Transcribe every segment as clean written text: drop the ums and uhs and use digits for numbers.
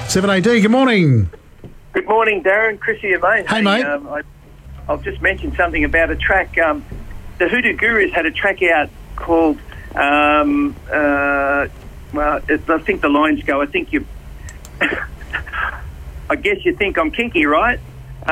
7AD, good morning. Good morning, Darren. Chris here, mate. Hey, mate. I'll just mention something about a track. The Hoodoo Gurus had a track out called, I think the lines go, I think you... I guess you think I'm kinky, right?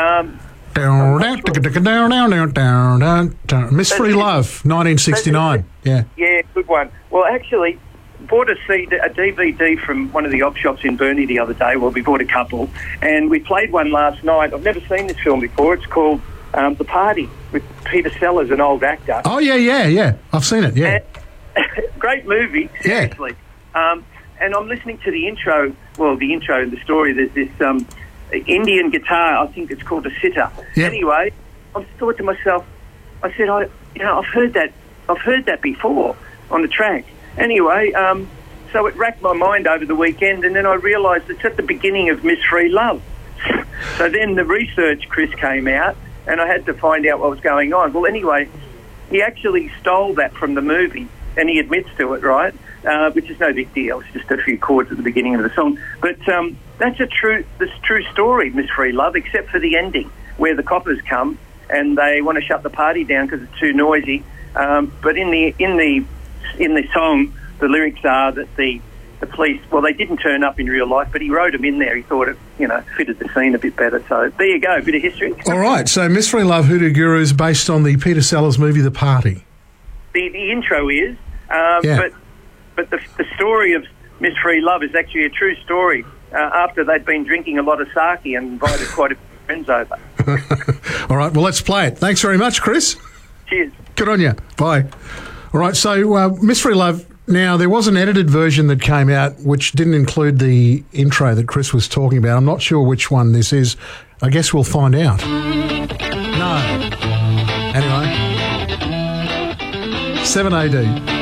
Miss Free Love, 1969. Yeah. Yeah, good one. Well, actually, bought a DVD from one of the op shops in Burnie the other day. Well, we bought a couple, and we played one last night. I've never seen this film before. It's called The Party, with Peter Sellers, an old actor. Oh, yeah. I've seen it, yeah. Great movie, seriously. Yeah. And I'm listening to the intro, and the story. There's this Indian guitar, I think it's called a sitar. Yep. Anyway, I thought to myself, I said, I've heard that before on the track. Anyway, so it racked my mind over the weekend, and then I realised it's at the beginning of Miss Free Love. So then the research, Chris, came out, and I had to find out what was going on. Well, anyway, he actually stole that from the movie, and he admits to it, right? Which is no big deal. It's just a few chords at the beginning of the song. But that's true story, Miss Free Love, except for the ending, where the coppers come and they want to shut the party down because it's too noisy. But in the song, the lyrics are that the police, well, they didn't turn up in real life, but he wrote them in there. He thought it, fitted the scene a bit better. So there you go, a bit of history. All right, so Miss Free Love, Hoodoo Gurus, based on the Peter Sellers movie, The Party. The intro is, but the story of Miss Free Love is actually a true story. After they'd been drinking a lot of sake and invited quite a few friends over. All right, well, let's play it. Thanks very much, Chris. Cheers. Good on you. Bye. All right, so Miss Free Love, now there was an edited version that came out which didn't include the intro that Chris was talking about. I'm not sure which one this is. I guess we'll find out. No. Anyway. 7AD.